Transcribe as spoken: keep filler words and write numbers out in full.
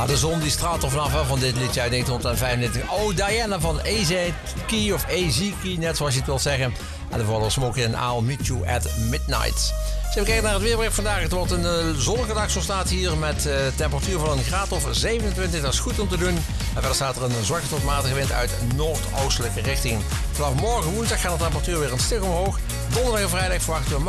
Ah, de zon die straalt er vanaf hè, van dit liedje uit negentien vijfennegentig. Oh, Diana van A Z Key of A Z Key, net zoals je het wilt zeggen. En de volgende Smoking and I'll Meet You at Midnight. Als we kijken naar het weerbericht vandaag. Het wordt een uh, zonnige dag, zo staat hier, met uh, temperatuur van een graad of zevenentwintig. Dat is goed om te doen. En verder staat er een zwakke tot matige wind uit noordoostelijke richting. Vanaf morgen woensdag gaat de temperatuur weer een stuk omhoog. Donderdag en vrijdag verwachten we